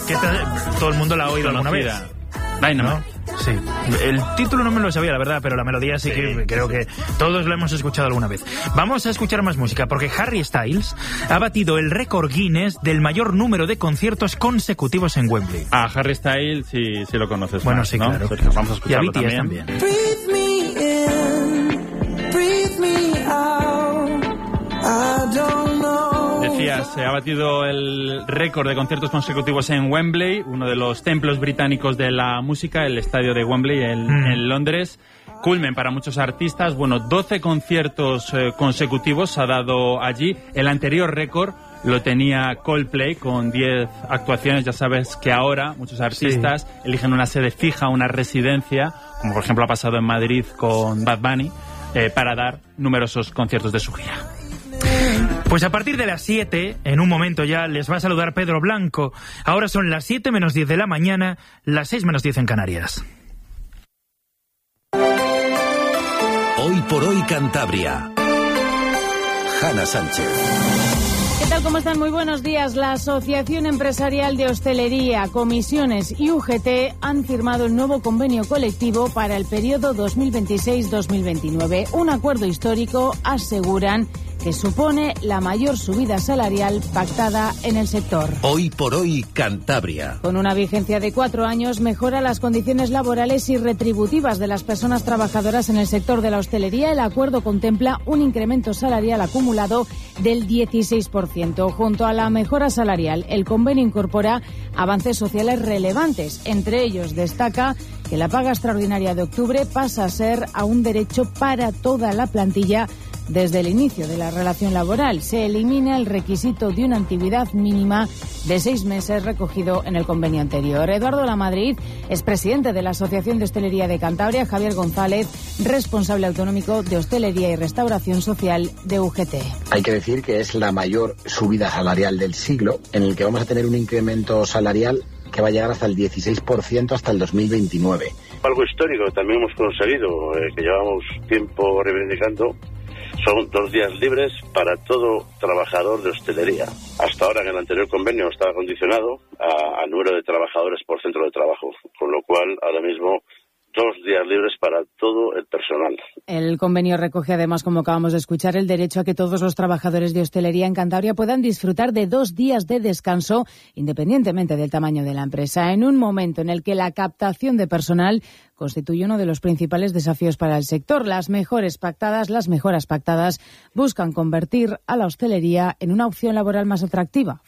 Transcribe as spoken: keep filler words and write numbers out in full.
que esta, todo el mundo la ha oído alguna vez. Dynamite. ¿No? Sí. El título no me lo sabía, la verdad, pero la melodía sí, sí que creo sí. que todos lo hemos escuchado alguna vez. Vamos a escuchar más música, porque Harry Styles ha batido el récord Guinness del mayor número de conciertos consecutivos en Wembley. Ah, Harry Styles sí, sí lo conoces. Bueno, más, sí, ¿no? claro. Sergio, vamos a escucharlo y a B T S también. también. Breathe me in, breathe me out. I don't know. Decías, se ha batido el récord de conciertos consecutivos en Wembley, uno de los templos británicos de la música, el estadio de Wembley en, mm. en Londres. Culmen para muchos artistas. Bueno, doce conciertos eh, consecutivos ha dado allí. El anterior récord lo tenía Coldplay con diez actuaciones. Ya sabes que ahora muchos artistas sí. eligen una sede fija, una residencia, como por ejemplo ha pasado en Madrid con Bad Bunny, eh, para dar numerosos conciertos de su gira. Pues a partir de las siete, en un momento ya, les va a saludar Pedro Blanco. Ahora son las siete menos diez de la mañana, las seis menos diez en Canarias. Hoy por hoy Cantabria. Hanna Sánchez. ¿Qué tal? ¿Cómo están? Muy buenos días. La Asociación Empresarial de Hostelería, Comisiones y U G T han firmado el nuevo convenio colectivo para el periodo dos mil veintiséis dos mil veintinueve. Un acuerdo histórico, aseguran, que supone la mayor subida salarial pactada en el sector. Hoy por hoy Cantabria. Con una vigencia de cuatro años, mejora las condiciones laborales y retributivas de las personas trabajadoras en el sector de la hostelería. El acuerdo contempla un incremento salarial acumulado del dieciséis por ciento. Junto a la mejora salarial, el convenio incorpora avances sociales relevantes. Entre ellos destaca que la paga extraordinaria de octubre pasa a ser a un derecho para toda la plantilla. Desde el inicio de la relación laboral se elimina el requisito de una antigüedad mínima de seis meses recogido en el convenio anterior. Eduardo Lamadrid es presidente de la Asociación de Hostelería de Cantabria. Javier González, responsable autonómico de Hostelería y Restauración Social de U G T. Hay que decir que es la mayor subida salarial del siglo, en el que vamos a tener un incremento salarial que va a llegar hasta el dieciséis por ciento hasta el dos mil veintinueve. Algo histórico también hemos conseguido, eh, que llevamos tiempo reivindicando. Son dos días libres para todo trabajador de hostelería. Hasta ahora, en el anterior convenio, estaba condicionado a, a número de trabajadores por centro de trabajo, con lo cual, ahora mismo, dos días libres para todo el personal. El convenio recoge además, como acabamos de escuchar, el derecho a que todos los trabajadores de hostelería en Cantabria puedan disfrutar de dos días de descanso, independientemente del tamaño de la empresa, en un momento en el que la captación de personal constituye uno de los principales desafíos para el sector. Las mejores pactadas, las mejoras pactadas buscan convertir a la hostelería en una opción laboral más atractiva,